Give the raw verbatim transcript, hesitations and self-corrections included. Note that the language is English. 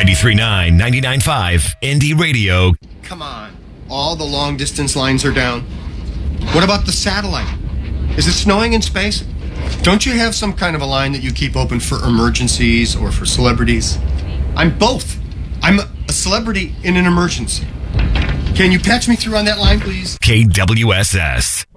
ninety-three point nine, ninety-nine point five, Indie Radio. Come on. All the long distance lines are down. What about the satellite? Is it snowing in space? Don't you have some kind of a line that you keep open for emergencies or for celebrities? I'm both. I'm a celebrity in an emergency. Can you patch me through on that line, please? K W S S.